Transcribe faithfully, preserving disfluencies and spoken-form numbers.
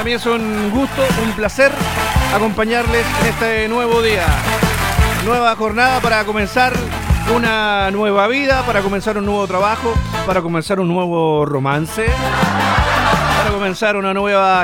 mí es un gusto, un placer acompañarles en este nuevo día. Nueva jornada para comenzar una nueva vida, para comenzar un nuevo trabajo, para comenzar un nuevo romance, para comenzar una nueva